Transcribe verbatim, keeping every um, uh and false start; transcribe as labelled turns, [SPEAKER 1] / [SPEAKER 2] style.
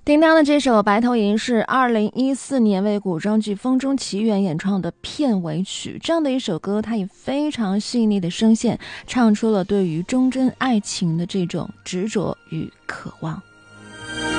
[SPEAKER 1] 叮当的这首《白头吟》是二零一四年为古装剧《风中奇缘》演唱的片尾曲。这样的一首歌，它以非常细腻的声线唱出了对于忠贞爱情的这种执着与渴望。